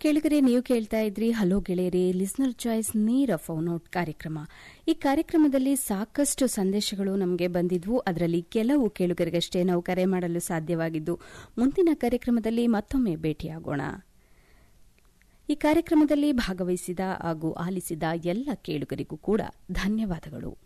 ಕೇಳಿಗರೆ, ನೀವು ಕೇಳ್ತಾ ಇದ್ರಿ ಹಲೋ ಗೆಳೆಯರೆ ಲಿಸ್ನರ್ ಚಾಯ್ಸ್ ನೇರ ಫೋನ್ ಔಟ್ ಕಾರ್ಯಕ್ರಮ. ಈ ಕಾರ್ಯಕ್ರಮದಲ್ಲಿ ಸಾಕಷ್ಟು ಸಂದೇಶಗಳು ನಮಗೆ ಬಂದಿದ್ವು. ಅದರಲ್ಲಿ ಕೆಲವು ಕೇಳುಗರಿಗಷ್ಟೇ ನಾವು ಕರೆ ಮಾಡಲು ಸಾಧ್ಯವಾಗಿದ್ದು, ಮುಂದಿನ ಕಾರ್ಯಕ್ರಮದಲ್ಲಿ ಮತ್ತೊಮ್ಮೆ ಭೇಟಿಯಾಗೋಣ. ಈ ಕಾರ್ಯಕ್ರಮದಲ್ಲಿ ಭಾಗವಹಿಸಿದ ಹಾಗೂ ಆಲಿಸಿದ ಎಲ್ಲ ಕೇಳುಗರಿಗೂ ಕೂಡ ಧನ್ಯವಾದಗಳು.